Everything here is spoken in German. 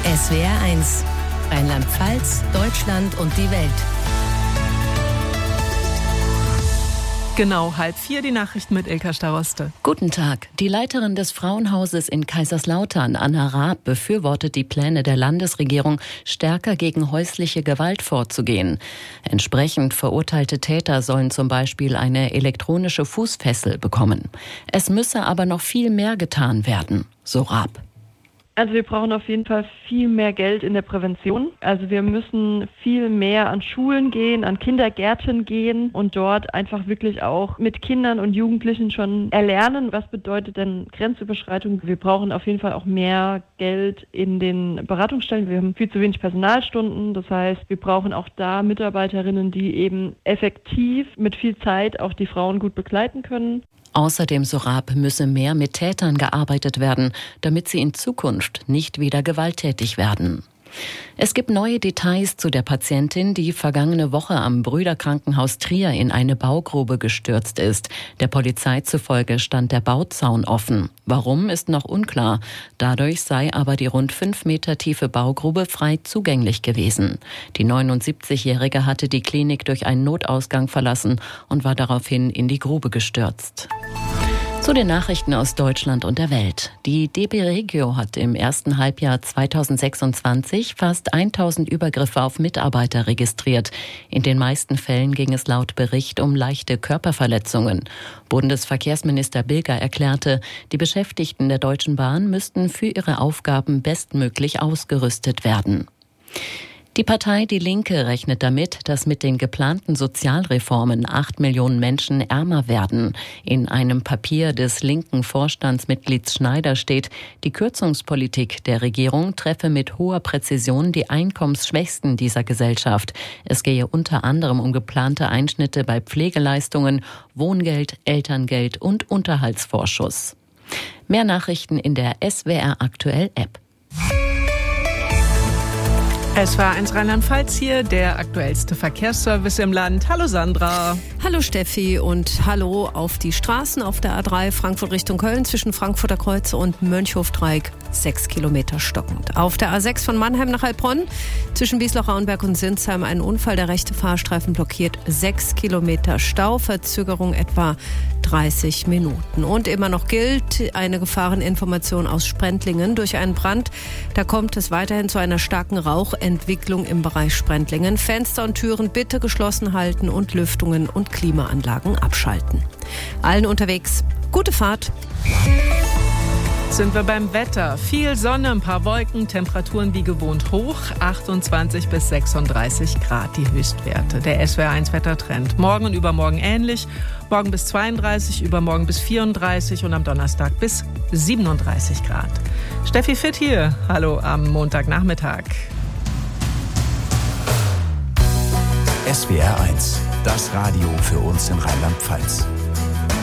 SWR 1, Rheinland-Pfalz, Deutschland und die Welt. Genau, 3:30 die Nachrichten mit Ilka Staroste. Guten Tag. Die Leiterin des Frauenhauses in Kaiserslautern, Anna Raab, befürwortet die Pläne der Landesregierung, stärker gegen häusliche Gewalt vorzugehen. Entsprechend verurteilte Täter sollen zum Beispiel eine elektronische Fußfessel bekommen. Es müsse aber noch viel mehr getan werden, so Raab. Also wir brauchen auf jeden Fall viel mehr Geld in der Prävention. Also wir müssen viel mehr an Schulen gehen, an Kindergärten gehen und dort einfach wirklich auch mit Kindern und Jugendlichen schon erlernen, was bedeutet denn Grenzüberschreitung. Wir brauchen auf jeden Fall auch mehr Geld in den Beratungsstellen. Wir haben viel zu wenig Personalstunden. Das heißt, wir brauchen auch da Mitarbeiterinnen, die eben effektiv mit viel Zeit auch die Frauen gut begleiten können. Außerdem, so Raab, müsse mehr mit Tätern gearbeitet werden, damit sie in Zukunft nicht wieder gewalttätig werden. Es gibt neue Details zu der Patientin, die vergangene Woche am Brüderkrankenhaus Trier in eine Baugrube gestürzt ist. Der Polizei zufolge stand der Bauzaun offen. Warum, ist noch unklar. Dadurch sei aber die rund 5 Meter tiefe Baugrube frei zugänglich gewesen. Die 79-Jährige hatte die Klinik durch einen Notausgang verlassen und war daraufhin in die Grube gestürzt. Zu den Nachrichten aus Deutschland und der Welt. Die DB Regio hat im ersten Halbjahr 2026 fast 1000 Übergriffe auf Mitarbeiter registriert. In den meisten Fällen ging es laut Bericht um leichte Körperverletzungen. Bundesverkehrsminister Bilger erklärte, die Beschäftigten der Deutschen Bahn müssten für ihre Aufgaben bestmöglich ausgerüstet werden. Die Partei Die Linke rechnet damit, dass mit den geplanten Sozialreformen 8 Millionen Menschen ärmer werden. In einem Papier des linken Vorstandsmitglieds Schneider steht, die Kürzungspolitik der Regierung treffe mit hoher Präzision die Einkommensschwächsten dieser Gesellschaft. Es gehe unter anderem um geplante Einschnitte bei Pflegeleistungen, Wohngeld, Elterngeld und Unterhaltsvorschuss. Mehr Nachrichten in der SWR Aktuell App. SWR 1 Rheinland-Pfalz hier, der aktuellste Verkehrsservice im Land. Hallo Sandra. Hallo Steffi und hallo auf die Straßen auf der A3 Frankfurt Richtung Köln zwischen Frankfurter Kreuz und Mönchhof-Dreieck 6 Kilometer stockend. Auf der A6 von Mannheim nach Heilbronn zwischen Wiesloch-Rauenberg und Sinsheim ein Unfall. Der rechte Fahrstreifen blockiert 6 Kilometer Stau, Verzögerung etwa 30 Minuten. Und immer noch gilt eine Gefahreninformation aus Sprendlingen durch einen Brand. Da kommt es weiterhin zu einer starken Rauchentwicklung im Bereich Sprendlingen. Fenster und Türen bitte geschlossen halten und Lüftungen und Klimaanlagen abschalten. Allen unterwegs gute Fahrt. Sind wir beim Wetter. Viel Sonne, ein paar Wolken, Temperaturen wie gewohnt hoch, 28 bis 36 Grad die Höchstwerte. Der SWR 1 Wettertrend. Morgen und übermorgen ähnlich. Morgen bis 32, übermorgen bis 34 und am Donnerstag bis 37 Grad. Steffi Fitt hier. Hallo am Montagnachmittag. SWR 1, das Radio für uns in Rheinland-Pfalz.